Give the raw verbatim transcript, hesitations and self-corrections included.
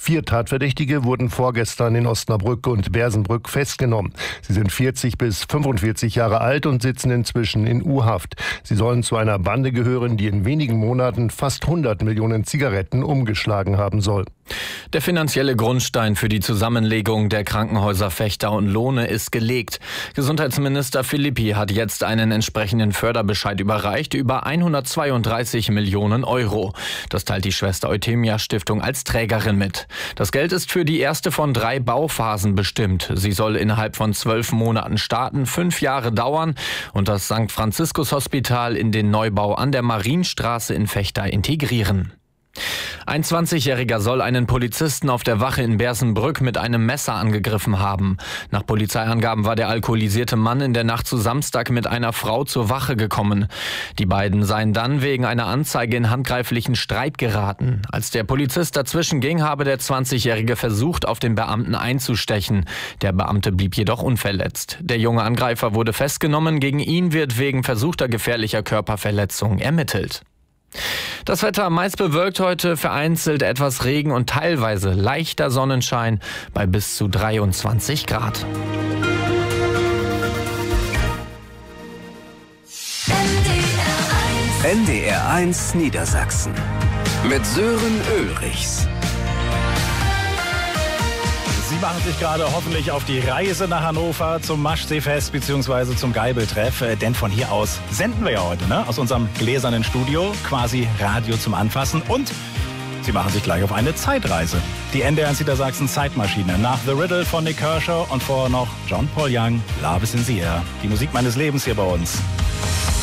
Vier Tatverdächtige wurden vorgestern in Osnabrück und Bersenbrück festgenommen. Sie sind vierzig bis fünfundvierzig Jahre alt und sitzen inzwischen in U-Haft. Sie sollen zu einer Bande gehören, die in wenigen Monaten fast hundert Millionen Zigaretten umgeschlagen haben soll. Der finanzielle Grundstein für die Zusammenlegung der Krankenhäuser Vechta und Lohne ist gelegt. Gesundheitsminister Philippi hat jetzt einen entsprechenden Förderbescheid überreicht über hundertzweiunddreißig Millionen Euro. Das teilt die Schwester Euthemia Stiftung als Trägerin mit. Das Geld ist für die erste von drei Bauphasen bestimmt. Sie soll innerhalb von zwölf Monaten starten, fünf Jahre dauern und das Sankt Franziskus Hospital in den Neubau an der Marienstraße in Vechta integrieren. Ein zwanzigjähriger soll einen Polizisten auf der Wache in Bersenbrück mit einem Messer angegriffen haben. Nach Polizeiangaben war der alkoholisierte Mann in der Nacht zu Samstag mit einer Frau zur Wache gekommen. Die beiden seien dann wegen einer Anzeige in handgreiflichen Streit geraten. Als der Polizist dazwischen ging, habe der zwanzigjährige versucht, auf den Beamten einzustechen. Der Beamte blieb jedoch unverletzt. Der junge Angreifer wurde festgenommen. Gegen ihn wird wegen versuchter gefährlicher Körperverletzung ermittelt. Das Wetter meist bewölkt heute, vereinzelt etwas Regen und teilweise leichter Sonnenschein bei bis zu dreiundzwanzig Grad. N D R eins Niedersachsen mit Sören Ulrichs. Sie machen sich gerade hoffentlich auf die Reise nach Hannover zum Maschseefest bzw. zum Geibeltreff. Äh, denn von hier aus senden wir ja heute, ne? Aus unserem gläsernen Studio, quasi Radio zum Anfassen. Und Sie machen sich gleich auf eine Zeitreise. Die N D R eins Niedersachsen Zeitmaschine. Nach The Riddle von Nick Kershaw und vorher noch John Paul Young, Love is in the Air. Die Musik meines Lebens hier bei uns.